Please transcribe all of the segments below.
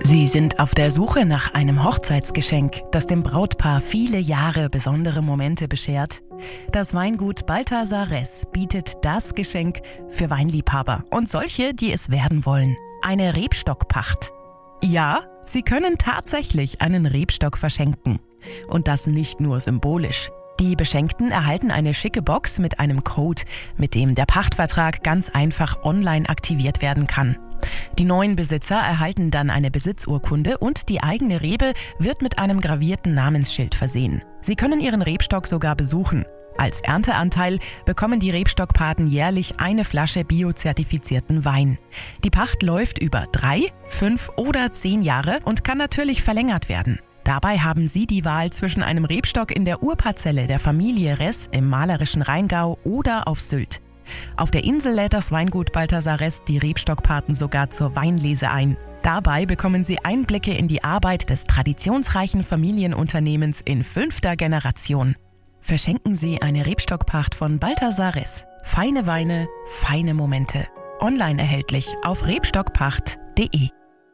Sie sind auf der Suche nach einem Hochzeitsgeschenk, das dem Brautpaar viele Jahre besondere Momente beschert? Das Weingut Balthasar Ress bietet das Geschenk für Weinliebhaber und solche, die es werden wollen. Eine Rebstockpacht. Ja, Sie können tatsächlich einen Rebstock verschenken. Und das nicht nur symbolisch. Die Beschenkten erhalten eine schicke Box mit einem Code, mit dem der Pachtvertrag ganz einfach online aktiviert werden kann. Die neuen Besitzer erhalten dann eine Besitzurkunde und die eigene Rebe wird mit einem gravierten Namensschild versehen. Sie können ihren Rebstock sogar besuchen. Als Ernteanteil bekommen die Rebstockpaten jährlich eine Flasche biozertifizierten Wein. Die Pacht läuft über 3, 5 oder 10 Jahre und kann natürlich verlängert werden. Dabei haben Sie die Wahl zwischen einem Rebstock in der Urparzelle der Familie Ress im malerischen Rheingau oder auf Sylt. Auf der Insel lädt das Weingut Balthasar Ress die Rebstockpaten sogar zur Weinlese ein. Dabei bekommen Sie Einblicke in die Arbeit des traditionsreichen Familienunternehmens in 5. Generation. Verschenken Sie eine Rebstockpacht von Balthasar Ress. Feine Weine, feine Momente. Online erhältlich auf rebstockpacht.de.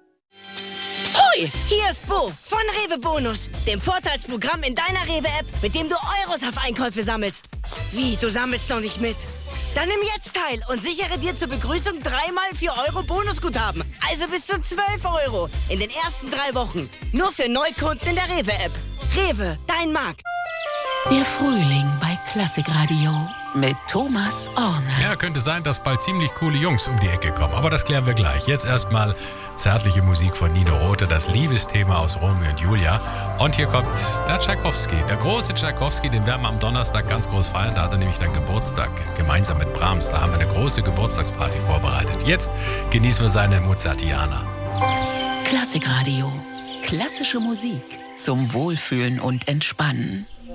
Hoi, hier ist Bo von Rewe Bonus, dem Vorteilsprogramm in deiner Rewe-App, mit dem du Euros auf Einkäufe sammelst. Wie, du sammelst noch nicht mit? Dann nimm jetzt teil und sichere dir zur Begrüßung 3x 4 Euro Bonusguthaben. Also bis zu 12 Euro in den ersten 3 Wochen. Nur für Neukunden in der Rewe-App. Rewe, dein Markt. Der Frühling bei Klassikradio mit Thomas Orner. Ja, könnte sein, dass bald ziemlich coole Jungs um die Ecke kommen. Aber das klären wir gleich. Jetzt erstmal zärtliche Musik von Nino Rothe, das Liebesthema aus Romeo und Julia. Und hier kommt der Tschaikowski, der große Tschaikowski, den werden wir am Donnerstag ganz groß feiern. Da hat er nämlich dann Geburtstag, gemeinsam mit Brahms. Da haben wir eine große Geburtstagsparty vorbereitet. Jetzt genießen wir seine Mozartiana. Klassikradio. Klassische Musik zum Wohlfühlen und Entspannen.